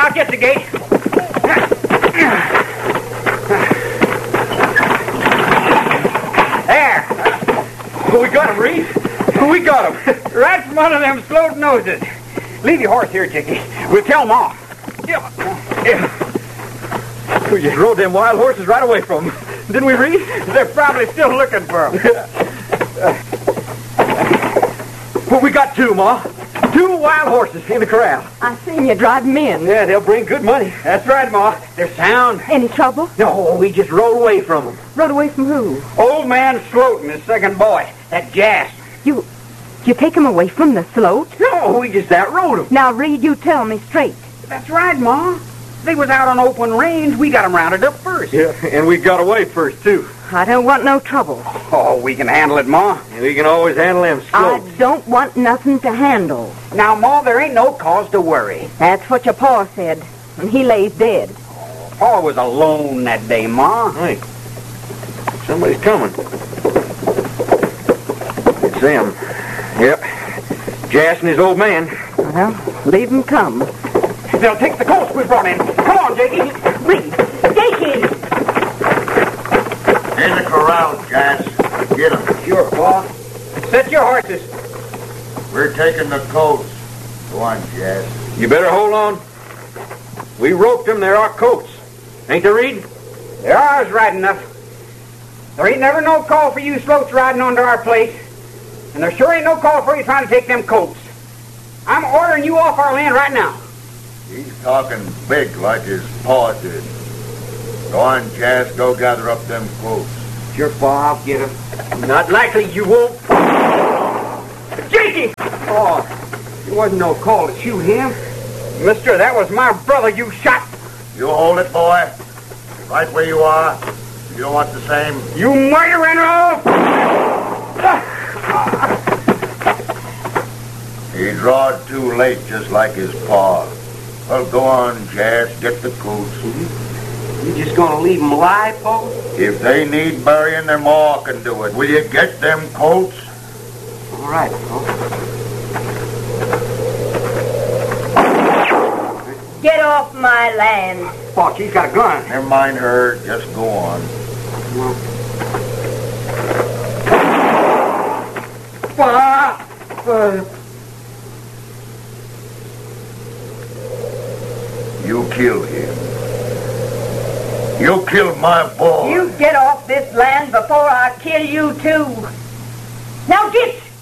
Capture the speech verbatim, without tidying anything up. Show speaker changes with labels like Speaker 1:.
Speaker 1: I'll get the gate. There.
Speaker 2: We got him, Reed. We got him.
Speaker 1: Right from under them slow noses. Leave your horse here, Jakey. We'll tell them off.
Speaker 2: Yeah. Yeah. We just rode them wild horses right away from them. Didn't we, Reed?
Speaker 1: They're probably still looking for them.
Speaker 2: Well, we got two, Ma. Two wild horses in the corral.
Speaker 3: I seen you drive them in.
Speaker 2: Yeah, they'll bring good money.
Speaker 1: That's right, Ma. They're sound.
Speaker 3: Any trouble?
Speaker 2: No, we just rode away from them.
Speaker 3: Rode away from who?
Speaker 1: Old man Sloat and his second boy, that Jas.
Speaker 3: You, you take them away from the float?
Speaker 2: No, we just outrode them.
Speaker 3: Now, Reed, you tell me straight.
Speaker 1: That's right, Ma. They was out on open range. We got them rounded up first.
Speaker 2: Yeah, and we got away first, too.
Speaker 3: I don't want no trouble.
Speaker 1: Oh, we can handle it, Ma.
Speaker 2: And we can always handle them slow.
Speaker 3: I don't want nothing to handle.
Speaker 1: Now, Ma, there ain't no cause to worry.
Speaker 3: That's what your pa said, and he lays dead.
Speaker 1: Pa was alone that day, Ma.
Speaker 2: Hey, somebody's coming. It's them. Yep. Jas and his old man.
Speaker 3: Well, leave him come.
Speaker 1: They'll take the colts we brought in. Come on, Jakey.
Speaker 3: Reed, Jakey!
Speaker 4: In the corral, Jas. Get them.
Speaker 1: Sure, Pa. Set your horses.
Speaker 4: We're taking the colts. Go on, Jas.
Speaker 2: You better hold on. We roped them. They're our coats. Ain't they, Reed?
Speaker 1: They're ours right enough. There ain't never no call for you Sloats riding onto our place. And there sure ain't no call for you trying to take them colts. I'm ordering you off our land right now.
Speaker 4: He's talking big like his paw did. Go on, Jas. Go gather up them colts.
Speaker 1: Sure, Pa, I'll get them.
Speaker 2: Not likely you won't.
Speaker 1: Jakey! Oh, there wasn't no call to shoot him. Mister, that was my brother you shot.
Speaker 4: You hold it, boy. Right where you are. You don't want the same.
Speaker 1: You murdering off!
Speaker 4: He drawed too late, just like his paw. Well, go on, Jas. Get the colts.
Speaker 1: You just gonna leave them alive, Pa?
Speaker 4: If they need burying, their ma can do it. Will you get them colts?
Speaker 1: All right, Pa.
Speaker 3: Get off my land.
Speaker 1: Pa, she's got a gun.
Speaker 4: Never mind her. Just go on.
Speaker 1: Pa! Uh,
Speaker 4: You kill him. You kill my boy.
Speaker 3: You get off this land before I kill you, too. Now get!